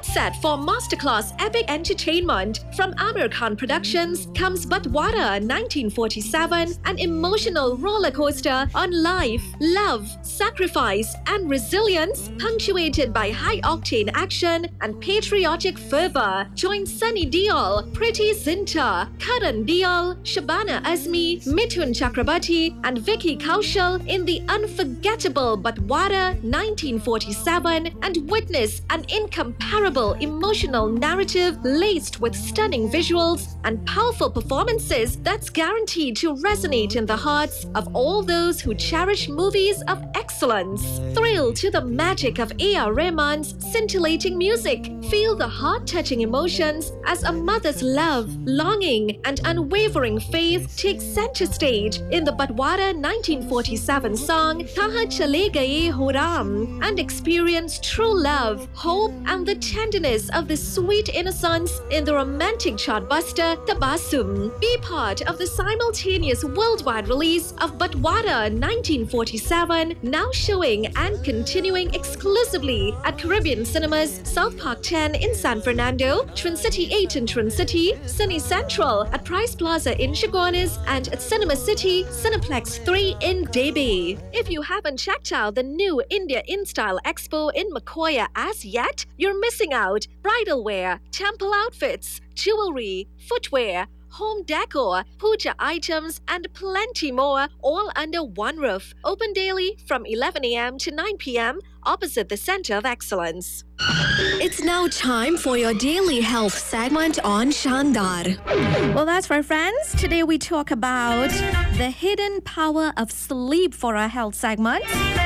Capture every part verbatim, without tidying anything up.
Get set for masterclass epic entertainment from Amir Khan Productions comes Batwara nineteen forty-seven, an emotional roller coaster on life, love, sacrifice, and resilience, punctuated by high-octane action and patriotic fervor. Join Sunny Deol, Priti Zinta, Karan Deol, Shabana Azmi, Mithun Chakrabarti, and Vicky Kaushal in the unforgettable Batwara nineteen forty-seven and witness an incomparable emotional narrative laced with stunning visuals and powerful performances that's guaranteed to resonate in the hearts of all those who cherish movies of excellence. Thrill to the magic of A R Rahman's scintillating music. Feel the heart-touching emotions as a mother's love, longing, and unwavering faith takes center stage in the Batwara nineteen forty-seven song Kahan Chale Gaye Ho Ram, and experience true love, hope, and the tenderness of the sweet innocence in the romantic chartbuster Tabassum. Be part of the simultaneous worldwide release of Batwara nineteen forty-seven, now showing and continuing exclusively at Caribbean Cinemas, South Park ten in San Fernando, Twin City eight in Twin City, Cine Central at Price Plaza in Chaguanas, and at Cinema City, Cineplex three in Debe. If you haven't checked out the new India InStyle Expo in Makoya as yet, you're missing out. Bridal wear, temple outfits, jewelry, footwear, home decor, puja items, and plenty more, all under one roof. Open daily from eleven a m to nine p m opposite the Center of Excellence. It's now time for your daily health segment on Shandar. Well, that's right, friends. Today we talk about the hidden power of sleep for our health segment.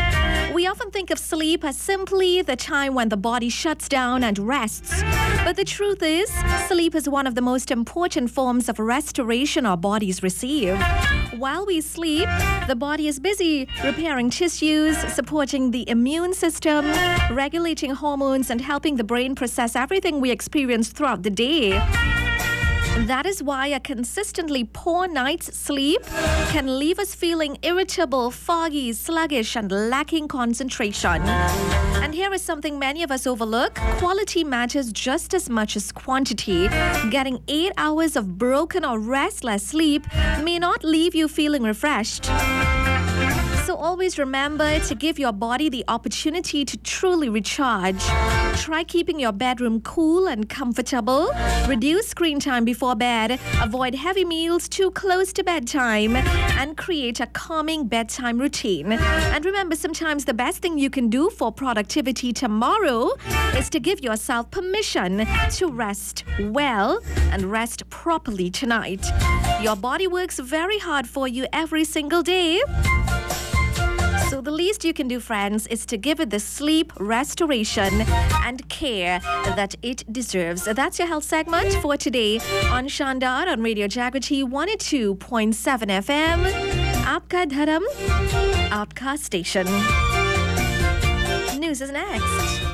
We often think of sleep as simply the time when the body shuts down and rests. But the truth is, sleep is one of the most important forms of restoration our bodies receive. While we sleep, the body is busy repairing tissues, supporting the immune system, regulating hormones, and helping the brain process everything we experience throughout the day. That is why a consistently poor night's sleep can leave us feeling irritable, foggy, sluggish, and lacking concentration. And here is something many of us overlook. Quality matters just as much as quantity. Getting eight hours of broken or restless sleep may not leave you feeling refreshed. So always remember to give your body the opportunity to truly recharge. Try keeping your bedroom cool and comfortable. Reduce screen time before bed. Avoid heavy meals too close to bedtime. And create a calming bedtime routine. And remember, sometimes the best thing you can do for productivity tomorrow is to give yourself permission to rest well and rest properly tonight. Your body works very hard for you every single day. So the least you can do, friends, is to give it the sleep, restoration, and care that it deserves. That's your health segment for today on Shandar on Radio Jagriti one oh two point seven F M. Aapka Dharam, Aapka Station. News is next.